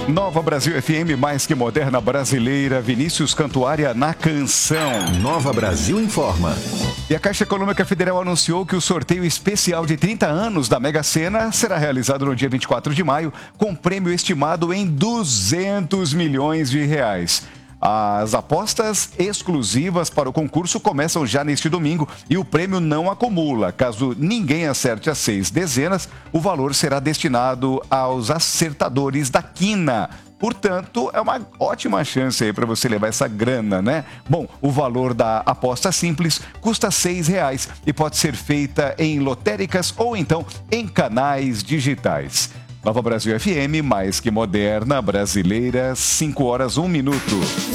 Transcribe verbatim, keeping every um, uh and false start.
Nova Brasil F M, mais que moderna brasileira, Vinícius Cantuária na canção. Nova Brasil informa. E a Caixa Econômica Federal anunciou que o sorteio especial de trinta anos da Mega Sena será realizado no dia vinte e quatro de maio, com prêmio estimado em duzentos milhões de reais. As apostas exclusivas para o concurso começam já neste domingo e o prêmio não acumula. Caso ninguém acerte as seis dezenas, o valor será destinado aos acertadores da quina. Portanto, é uma ótima chance aí para você levar essa grana, né? Bom, o valor da aposta simples custa seis reais e pode ser feita em lotéricas ou então em canais digitais. Nova Brasil F M, mais que moderna, brasileira, cinco horas, um minuto.